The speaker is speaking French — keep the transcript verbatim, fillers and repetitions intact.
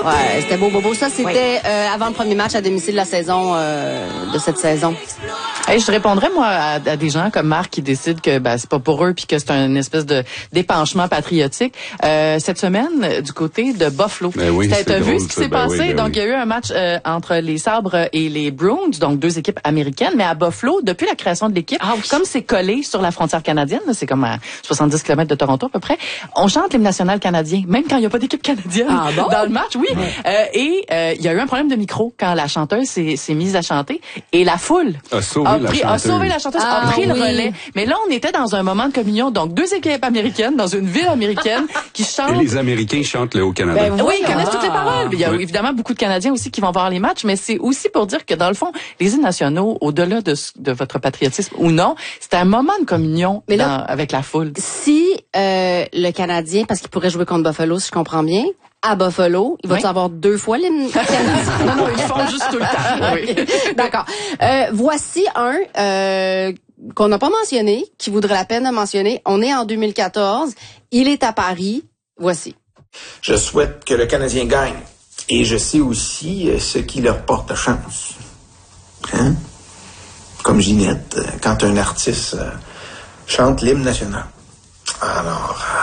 Ouais, c'était beau, beau, beau. Ça, c'était Oui. euh, avant le premier match à domicile de la saison, euh, de cette saison. Hey, je répondrais, moi, à, à des gens comme Marc qui décident que ben, c'est pas pour eux puis que c'est une espèce de d'épanchement patriotique. Euh, cette semaine, du côté de Buffalo, ben oui, t'as, t'as vu drôle, ce qui ça. s'est Ben passé? oui, ben donc, oui. il y a eu un match euh, entre les Sabres et les Bruins, donc deux équipes américaines, mais à Buffalo, depuis la création de l'équipe, ah, oui. comme c'est collé sur la frontière canadienne, là, c'est comme à soixante-dix kilomètres de Toronto à peu près, on chante l'hymne national canadien, même quand il n'y a pas d'équipe canadienne ah, bon? dans le match, oui. Ouais. Euh, et euh, il y a eu un problème de micro quand la chanteuse s'est, s'est mise à chanter et la foule a sauvé a, la pris, chanteuse. a sauvé la chanteuse, Ah, a pris oui. le relais. Mais là, on était dans un moment de communion, donc deux équipes américaines dans une ville américaine qui chantent. Et les Américains chantent le Haut-Canada. Ben, oui, ils connaissent Ah. toutes les paroles. Il y a Oui. évidemment beaucoup de Canadiens aussi qui vont voir les matchs, mais c'est aussi pour dire que dans le fond, les hymnes nationaux, au-delà de, de votre patriotisme ou non, c'est un moment de communion Mais là, dans, avec la foule. Si euh, le Canadien, parce qu'il pourrait jouer contre Buffalo, si je comprends bien, à Buffalo, il va-tu Oui. avoir deux fois l'hymne canadien? Non, non, ils font juste tout le temps. Oui. D'accord. Euh, voici un euh, qu'on n'a pas mentionné, qui vaudrait la peine de mentionner. On est en deux mille quatorze. Il est à Paris. Voici. Je souhaite que le Canadien gagne. Et je sais aussi euh, ce qui leur porte chance. Hein? Comme Ginette, euh, quand un artiste euh, chante l'hymne national. Alors...